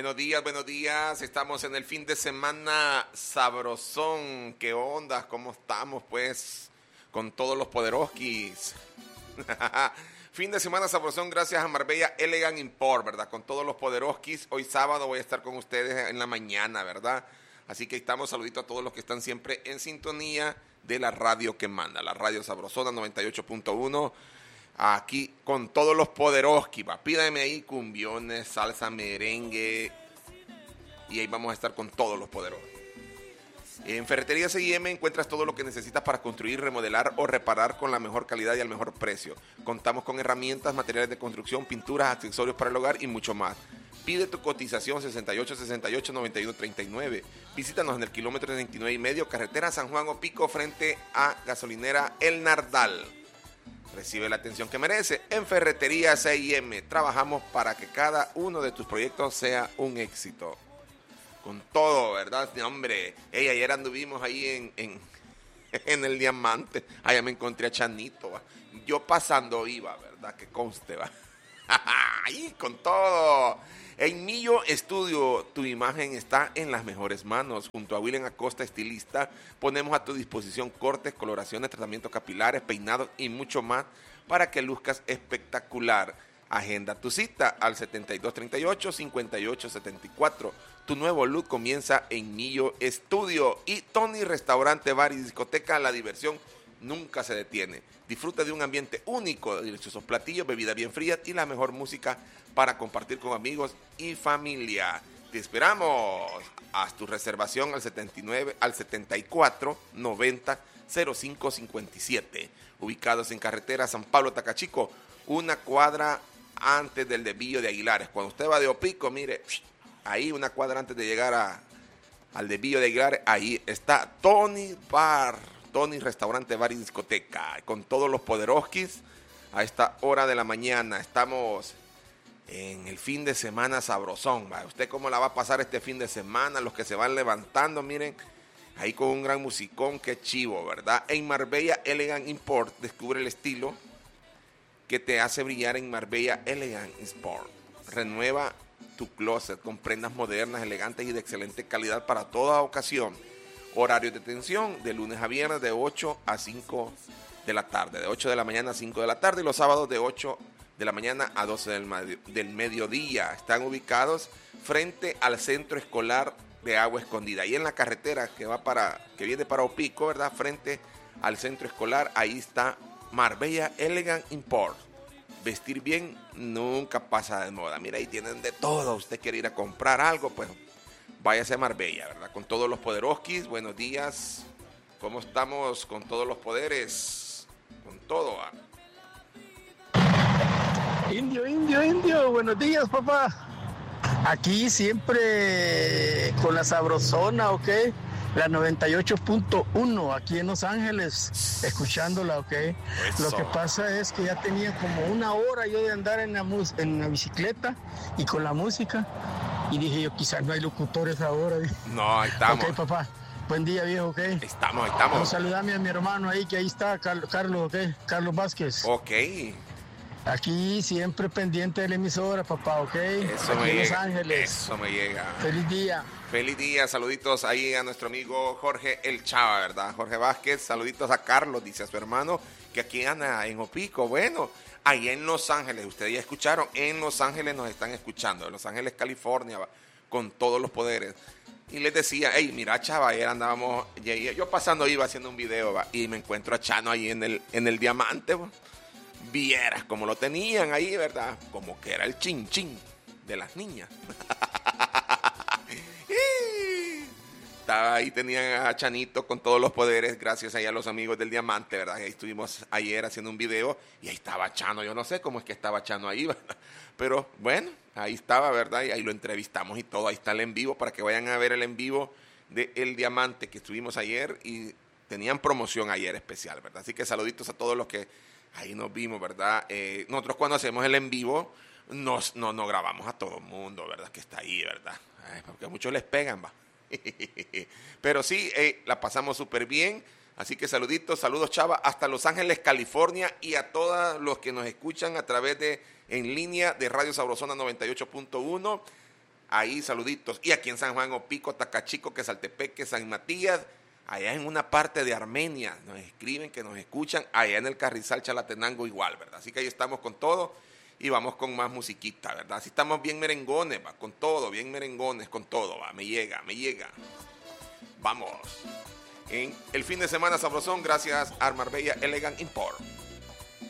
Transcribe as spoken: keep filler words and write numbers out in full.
Buenos días, buenos días. Estamos en el fin de semana sabrosón. ¿Qué onda? ¿Cómo estamos, pues? Con todos los poderoskis. Fin de semana sabrosón gracias a Marbella Elegant Import, ¿verdad? Con todos los poderoskis. Hoy sábado voy a estar con ustedes en la mañana, ¿verdad? Así que estamos, saludito a todos los que están siempre en sintonía de la radio que manda, la radio sabrosona noventa y ocho punto uno. Aquí con todos los poderoskis, va. Pídame ahí cumbiones, salsa, merengue. Y ahí vamos a estar con todos los poderoskis. En Ferretería C I M encuentras todo lo que necesitas para construir, remodelar o reparar con la mejor calidad y al mejor precio. Contamos con herramientas, materiales de construcción, pinturas, accesorios para el hogar y mucho más. Pide tu cotización sesenta y ocho sesenta y ocho noventa y uno treinta y nueve. Visítanos en el kilómetro veintinueve y medio, carretera San Juan Opico, frente a gasolinera El Nardal. Recibe la atención que merece. En Ferretería C I M trabajamos para que cada uno de tus proyectos sea un éxito. Con todo, ¿verdad? Hombre, hey, ayer anduvimos ahí en, en, en el Diamante. Allá me encontré a Chanito, ¿va? Yo pasando iba, ¿verdad? Que conste, ¿va? Ahí, con todo. En Millo Estudio, tu imagen está en las mejores manos. Junto a William Acosta, estilista, ponemos a tu disposición cortes, coloraciones, tratamientos capilares, peinados y mucho más para que luzcas espectacular. Agenda tu cita al setenta y dos treinta y ocho cincuenta y ocho setenta y cuatro. Tu nuevo look comienza en Millo Estudio. Y Tony Restaurante, Bar y Discoteca, la diversión nunca se detiene. Disfruta de un ambiente único, deliciosos platillos, bebidas bien frías y la mejor música para compartir con amigos y familia. Te esperamos. Haz tu reservación al setenta y nueve, al setenta y cuatro noventa cero cinco cincuenta y siete. Ubicados en carretera San Pablo Tacachico, una cuadra antes del desvío de Aguilares. Cuando usted va de Opico, mire, ahí una cuadra antes de llegar a, al desvío de Aguilares, ahí está Tony Bar. Tony Restaurante, Bar y Discoteca, con todos los poderoskis a esta hora de la mañana. Estamos en el fin de semana sabrosón, ¿va? ¿Usted cómo la va a pasar este fin de semana? Los que se van levantando, miren, ahí con un gran musicón, qué chivo, ¿verdad? En Marbella Elegant Import, descubre el estilo que te hace brillar en Marbella Elegant Import. Renueva tu closet con prendas modernas, elegantes y de excelente calidad para toda ocasión. Horario de atención de lunes a viernes de ocho a cinco de la tarde, de ocho de la mañana a cinco de la tarde, y los sábados de ocho de la mañana a doce del, medio, del mediodía. Están ubicados frente al centro escolar de Agua Escondida, y en la carretera que va para, que viene para Opico, ¿verdad? Frente al centro escolar, ahí está Marbella Elegant Import. Vestir bien nunca pasa de moda. Mira, ahí tienen de todo. Usted quiere ir a comprar algo, pues váyase a Marbella, ¿verdad? Con todos los poderoskis, buenos días. ¿Cómo estamos con todos los poderes? Con todo. ¿Ah? Indio, indio, indio, buenos días, papá. Aquí siempre con la sabrosona, ¿ok? La noventa y ocho punto uno, aquí en Los Ángeles, escuchándola, ¿ok? Eso. Lo que pasa es que ya tenía como una hora yo de andar en la, mus- en la bicicleta y con la música. Y dije yo, quizás no hay locutores ahora. No, ahí estamos. Ok, papá. Buen día, viejo, ¿ok? Estamos, ahí estamos. Vamos a saludarme a mi hermano ahí, que ahí está, Carlos, Carlos, ¿ok? Carlos Vázquez. Ok. Aquí siempre pendiente de la emisora, papá, ¿ok? Eso Aquí me en Los llega. Ángeles. Eso me llega. Feliz día. Feliz día, saluditos ahí a nuestro amigo Jorge El Chava, ¿verdad? Jorge Vázquez, saluditos a Carlos, dice a su hermano, que aquí anda en Opico. Bueno, ahí en Los Ángeles, ustedes ya escucharon, en Los Ángeles nos están escuchando, en Los Ángeles, California, va, con todos los poderes. Y les decía, hey, mira, Chava, ayer andábamos, yo pasando iba haciendo un video, va, y me encuentro a Chano ahí en el, en el Diamante, va. Vieras como lo tenían ahí, ¿verdad? Como que era el chin chin de las niñas. Estaba ahí, tenían a Chanito con todos los poderes, gracias ahí a los amigos del Diamante, ¿verdad? Ahí estuvimos ayer haciendo un video y ahí estaba Chano. Yo no sé cómo es que estaba Chano ahí, ¿verdad? Pero bueno, ahí estaba, ¿verdad? Y ahí lo entrevistamos y todo. Ahí está el en vivo para que vayan a ver el en vivo de El Diamante que estuvimos ayer y tenían promoción ayer especial, ¿verdad? Así que saluditos a todos los que ahí nos vimos, ¿verdad? Eh, nosotros cuando hacemos el en vivo nos, no, no grabamos a todo el mundo, ¿verdad? Que está ahí, ¿verdad? Ay, porque a muchos les pegan, va. Pero sí, eh, la pasamos súper bien. Así que saluditos, saludos Chava, hasta Los Ángeles, California, y a todos los que nos escuchan a través de, en línea de Radio Sabrosona noventa y ocho punto uno. Ahí, saluditos. Y aquí en San Juan Opico, Tacachico, Quesaltepeque, San Matías, allá en una parte de Armenia, nos escriben que nos escuchan, allá en el Carrizal, Chalatenango igual, ¿verdad? Así que ahí estamos con todo y vamos con más musiquita, ¿verdad? Así estamos bien merengones, va, con todo, bien merengones, con todo, va, me llega, me llega. Vamos. En el fin de semana sabrosón, gracias a Marbella Elegant Import.